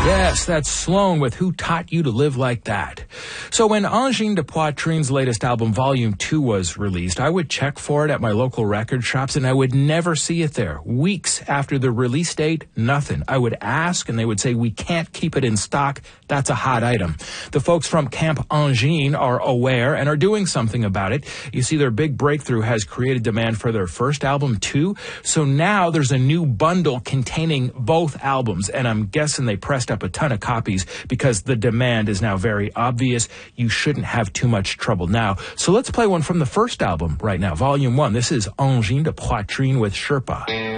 Yes, that's Sloan with Who Taught You to Live Like That. So when Angine de Poitrine's latest album, Volume 2, was released, I would check for it at my local record shops, and I would never see it there. Weeks after the release date, nothing. I would ask, and they would say, we can't keep it in stock. That's a hot item. The folks from Camp Angine are aware and are doing something about it. You see, their big breakthrough has created demand for their first album, too. So now there's a new bundle containing both albums, and I'm guessing they pressed up a ton of copies because the demand is now very obvious. You shouldn't have too much trouble now. So let's play one from the first album right now, Volume 1. This is Angine de Poitrine with Sherpa.